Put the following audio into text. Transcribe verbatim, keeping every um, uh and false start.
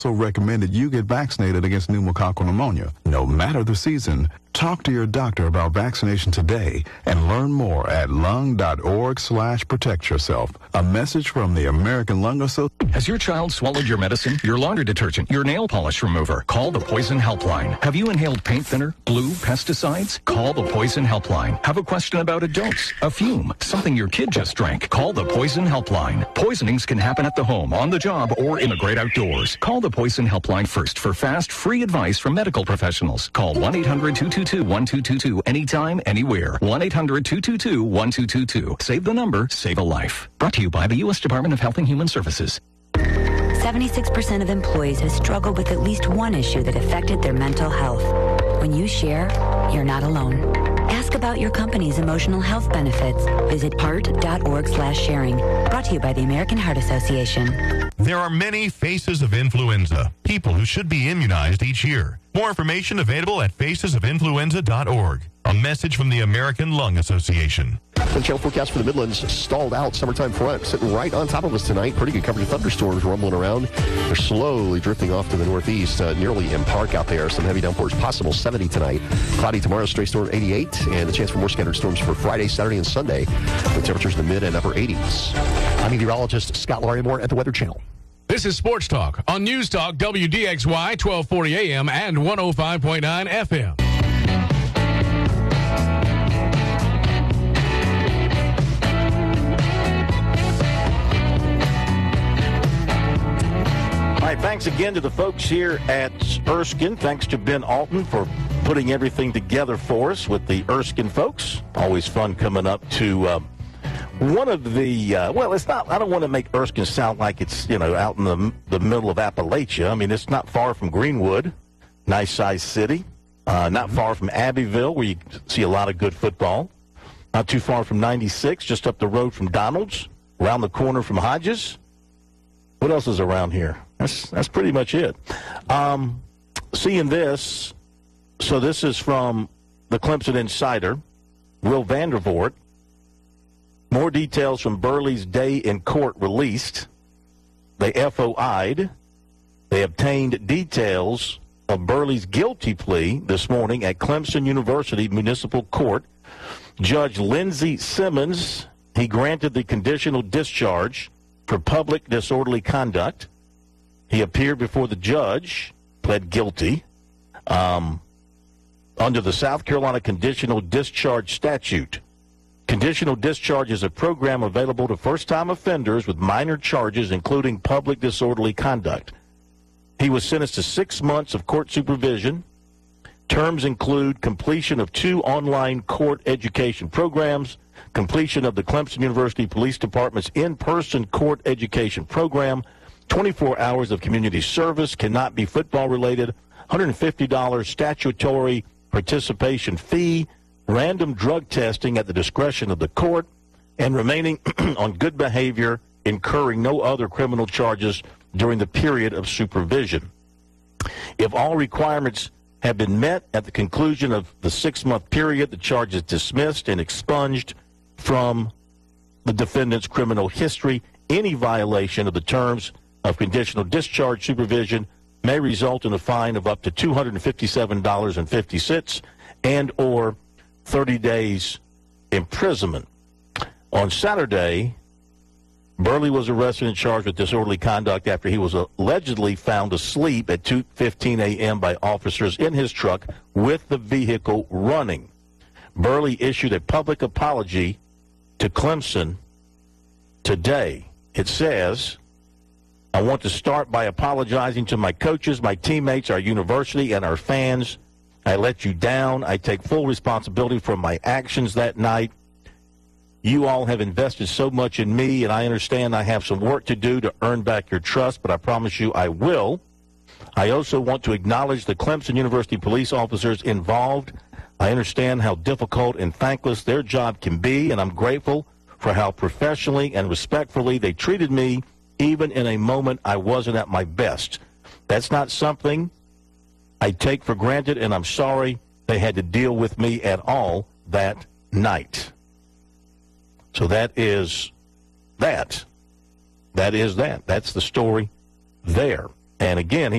also recommended you get vaccinated against pneumococcal pneumonia, no matter the season. Talk to your doctor about vaccination today and learn more at lung.org slash protect yourself. A message from the American Lung Association. Has your child swallowed your medicine, your laundry detergent, your nail polish remover? Call the Poison Helpline. Have you inhaled paint thinner, glue, pesticides? Call the Poison Helpline. Have a question about a dose, a fume, something your kid just drank? Call the Poison Helpline. Poisonings can happen at the home, on the job, or in the great outdoors. Call the Poison Helpline first for fast, free advice from medical professionals. Call one eight hundred two two two one two two two anytime, anywhere. one eight hundred two two two one two two two. Save the number, save a life. Brought to you by the U S Department of Health and Human Services. seventy-six percent of employees have struggled with at least one issue that affected their mental health. When you share, you're not alone. Ask about your company's emotional health benefits. Visit part.org slash sharing. Brought to you by the American Heart Association. There are many faces of influenza, people who should be immunized each year. More information available at faces of influenza dot org. A message from the American Lung Association. The channel forecast for the Midlands stalled out. Summertime front sitting right on top of us tonight. Pretty good coverage of thunderstorms rumbling around. They're slowly drifting off to the northeast, uh, nearly in Park out there. Some heavy downpours possible, seventy tonight. Cloudy tomorrow, stray storm eighty-eight, and a chance for more scattered storms for Friday, Saturday, and Sunday, with temperatures in the mid and upper eighties. I'm meteorologist Scott Larimore at the Weather Channel. This is Sports Talk on News Talk W D X Y twelve forty A M and one oh five point nine F M. All right, thanks again to the folks here at Erskine. Thanks to Ben Alton for putting everything together for us with the Erskine folks. Always fun coming up to uh, one of the, uh, well, it's not, I don't want to make Erskine sound like it's, you know, out in the, the middle of Appalachia. I mean, it's not far from Greenwood, nice-sized city. Uh, not far from Abbeville, where you see a lot of good football. Not too far from ninety-six, just up the road from Donald's, around the corner from Hodges. What else is around here? That's that's pretty much it. Um, seeing this, so this is from the Clemson Insider, Will Vandervoort. More details from Burley's day in court released. They F O I'd. They obtained details of Burley's guilty plea this morning at Clemson University Municipal Court. Judge Lindsey Simmons, he granted the conditional discharge for public disorderly conduct. He appeared before the judge, pled guilty, um, under the South Carolina Conditional Discharge Statute. Conditional discharge is a program available to first-time offenders with minor charges, including public disorderly conduct. He was sentenced to six months of court supervision. Terms include completion of two online court education programs, completion of the Clemson University Police Department's in-person court education program, twenty-four hours of community service, cannot be football-related, one hundred fifty dollars statutory participation fee, random drug testing at the discretion of the court, and remaining on good behavior, incurring no other criminal charges during the period of supervision. If all requirements have been met at the conclusion of the six-month period, the charge is dismissed and expunged from the defendant's criminal history. Any violation of the terms of conditional discharge supervision may result in a fine of up to two hundred fifty-seven dollars and fifty cents and or thirty days imprisonment. On Saturday, Burley was arrested and charged with disorderly conduct after he was allegedly found asleep at two fifteen a m by officers in his truck with the vehicle running. Burley issued a public apology to Clemson today. It says, "I want to start by apologizing to my coaches, my teammates, our university, and our fans. I let you down. I take full responsibility for my actions that night. You all have invested so much in me, and I understand I have some work to do to earn back your trust, but I promise you I will. I also want to acknowledge the Clemson University police officers involved. I understand how difficult and thankless their job can be, and I'm grateful for how professionally and respectfully they treated me, even in a moment I wasn't at my best. That's not something I take for granted, and I'm sorry they had to deal with me at all that night." So that is that. That is that. That's the story there. And again, he